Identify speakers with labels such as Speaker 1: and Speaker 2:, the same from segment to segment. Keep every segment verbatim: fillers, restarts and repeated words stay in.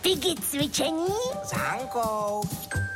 Speaker 1: Piggy cvičení
Speaker 2: s Hankou.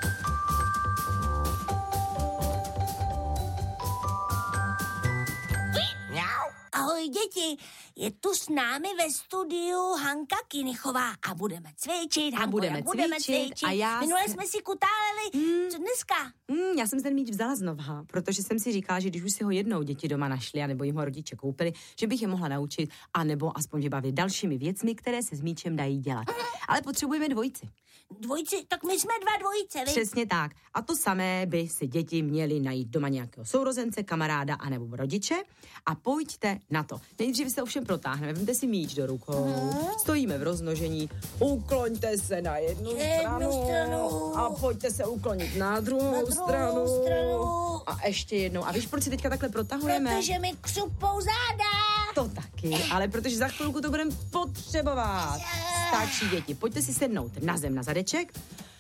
Speaker 1: Ahoj děti, je tu s námi ve studiu Hanka Kinichová a budeme cvičit, Hanko,
Speaker 3: a budeme,
Speaker 1: budeme
Speaker 3: cvičit,
Speaker 1: cvičit.
Speaker 3: A já
Speaker 1: Minule
Speaker 3: se...
Speaker 1: jsme si kutáleli, mm. co dneska?
Speaker 3: Mm, já jsem ten míč vzala znova, protože jsem si říkala, že když už si ho jednou děti doma našli, anebo jim ho rodiče koupili, že bych je mohla naučit, anebo aspoň vybavit dalšími věcmi, které se s míčem dají dělat. Ale potřebujeme dvojici.
Speaker 1: Dvojici? Tak my jsme dva dvojice, vy?
Speaker 3: Přesně tak. A to samé by si děti měly najít doma nějakého sourozence, kamaráda anebo rodiče a pojďte na to. Nejdřív se ovšem protáhneme, vemte si míč do rukou, hmm. stojíme v roznožení, ukloňte se na jednu,
Speaker 1: jednu
Speaker 3: stranu,
Speaker 1: stranu
Speaker 3: a pojďte se uklonit na druhou,
Speaker 1: na druhou
Speaker 3: stranu.
Speaker 1: stranu.
Speaker 3: A ještě jednou. A víš, proč si teďka takhle protahujeme?
Speaker 1: Protože mi křupou záda.
Speaker 3: To taky, ale protože za chvilku to budeme potřebovat. Stačí, děti. Pojďte si sednout na zem, na zadeček.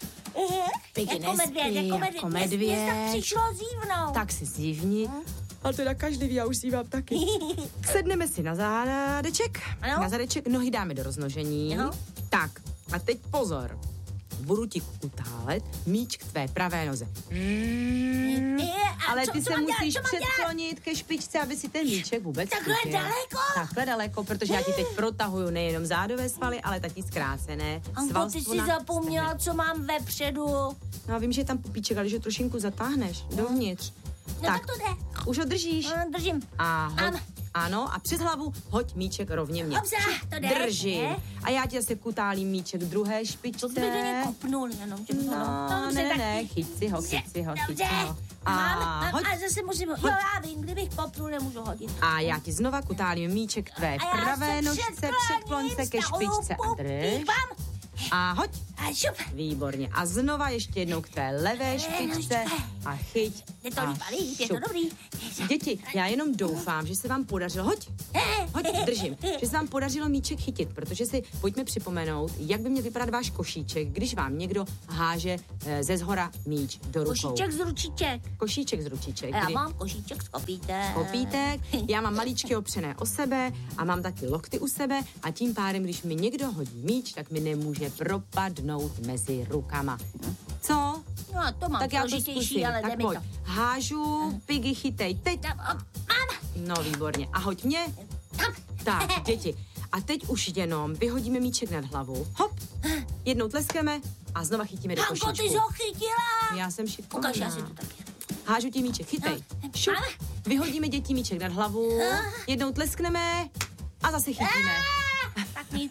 Speaker 1: Piggy jako medvěd, jako medvěd.
Speaker 3: Jako medvěd.
Speaker 1: Mně tak přišlo zívnout.
Speaker 3: Tak si zívni. Ale teda každý ví, já už zívám taky. Sedneme si na zadeček,
Speaker 1: ano?
Speaker 3: na zadeček, nohy dáme do roznožení.
Speaker 1: Ano?
Speaker 3: Tak, a teď pozor. Budu ti utálet míč k tvé pravé noze. Mm, ale
Speaker 1: co,
Speaker 3: ty
Speaker 1: co
Speaker 3: se
Speaker 1: dělat,
Speaker 3: musíš
Speaker 1: co
Speaker 3: předklonit ke špičce, aby si ten míček vůbec
Speaker 1: Takhle
Speaker 3: chytil.
Speaker 1: daleko?
Speaker 3: Takhle daleko, protože já ti teď protahuju nejenom zádové svaly, ale taky zkrácené
Speaker 1: Anko, ty jsi zapomněla, co mám vepředu.
Speaker 3: No a vím, že je tam pupíček, ale že ho trošinku zatáhneš dovnitř.
Speaker 1: No tak, tak to jde.
Speaker 3: Už ho držíš.
Speaker 1: No, držím.
Speaker 3: A hoď,
Speaker 1: Mám.
Speaker 3: ano, a přes hlavu hoď míček rovně mě.
Speaker 1: Dobře, to jde.
Speaker 3: Držím.
Speaker 1: Ne?
Speaker 3: A já ti zase kutálím míček k druhé špičce.
Speaker 1: To by do něj kopnul jenom. Že
Speaker 3: No,
Speaker 1: no,
Speaker 3: ne, ne, ne, chyť si ho, chyť si ho, chyť si ho. A,
Speaker 1: mám,
Speaker 3: hoď.
Speaker 1: a zase musím, jo, já vím, kdybych kopnul, nemůžu hodit.
Speaker 3: A já ti znova kutálím míček k tvé pravé nožce, předklon se ke špičce a drž. A hoď.
Speaker 1: A šup.
Speaker 3: Výborně. A znova ještě jednou k tvé levé špičce a chyť.
Speaker 1: Je to líp, líp, je to dobrý.
Speaker 3: Děti, já jenom doufám, že se vám podařilo, hoď, hoď, držím, že se vám podařilo míček chytit, protože si pojďme připomenout, jak by měl vypadat váš košíček, když vám někdo háže e, ze zhora míč do rukou.
Speaker 1: Košíček z ručiček.
Speaker 3: Košíček z ručiček.
Speaker 1: Já mám košíček z kopítek.
Speaker 3: Kopítek, já mám malíčky opřené o sebe a mám taky lokty u sebe a tím pádem, když mi někdo hodí míč, tak mi nemůže propadnout mezi rukama. Co?
Speaker 1: No, to mám
Speaker 3: tak já to
Speaker 1: složitější,
Speaker 3: zkusím.
Speaker 1: ale
Speaker 3: Tak
Speaker 1: jde mi
Speaker 3: pojď.
Speaker 1: to.
Speaker 3: Hážu, Piggy, chytej. Teď.
Speaker 1: Mám.
Speaker 3: No, výborně. A hoď mě.
Speaker 1: Tam.
Speaker 3: Tak, děti. A teď už jenom vyhodíme míček nad hlavu. Hop. Jednou tleskneme a znova chytíme do košíčku.
Speaker 1: Hanko, ty jsi ho chytila.
Speaker 3: Já jsem šikovná.
Speaker 1: Ukaž, já si to taky.
Speaker 3: Hážu ti míček, chytej. Šup. Vyhodíme děti míček nad hlavu. Jednou tleskneme a zase chytíme.
Speaker 1: Tak nic.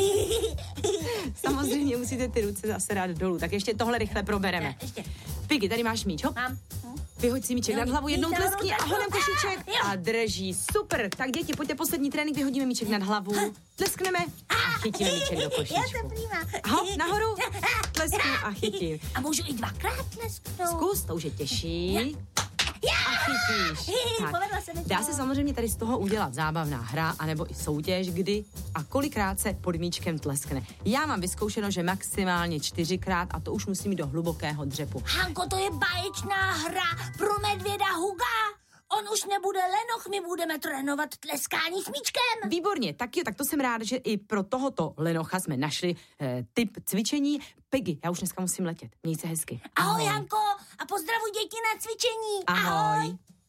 Speaker 3: Samozřejmě musíte ty ruce zase dát dolů. Tak ještě tohle rychle probereme.
Speaker 1: Ještě.
Speaker 3: Piggy, tady máš míč, hop.
Speaker 1: Mám.
Speaker 3: Vyhoď si míček nad hlavu, jednou tleskni a hodem košíček.
Speaker 1: Jo.
Speaker 3: A drží, super. Tak děti, pojďte poslední trénink, vyhodíme míček nad hlavu, tleskneme a chytíme míček do
Speaker 1: Já
Speaker 3: košíčku.
Speaker 1: jsem prýma.
Speaker 3: A hop, nahoru, tlesknu a chytím.
Speaker 1: A můžu i dvakrát tlesknout.
Speaker 3: Zkus, to už je těžší. A chytíš.
Speaker 1: Povedla se mi to.
Speaker 3: Dá se samozřejmě tady z toho udělat zábavná hra, anebo i soutěž, kdy a kolikrát se pod míčkem tleskne. Já mám vyzkoušeno, že maximálně čtyřikrát a to už musí mít do hlubokého dřepu.
Speaker 1: Hanko, to je báječná hra pro medvěda Huga. On už nebude lenoch, my budeme trénovat tleskání s míčkem.
Speaker 3: Výborně, tak jo, tak to jsem ráda, že i pro tohoto lenocha jsme našli eh, typ cvičení. Piggy, já už dneska musím letět. Měj se hezky.
Speaker 1: Ahoj, Hanko, a pozdravuj děti na cvičení.
Speaker 3: Ahoj.
Speaker 1: Ahoj.